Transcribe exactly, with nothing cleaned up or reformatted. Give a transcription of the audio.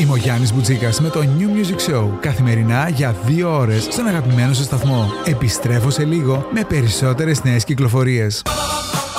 Είμαι ο Γιάννης Μπουτζίκας με το New Music Show. Καθημερινά για δύο ώρες στον αγαπημένο σου σταθμό. Επιστρέφω σε λίγο με περισσότερες νέες κυκλοφορίες.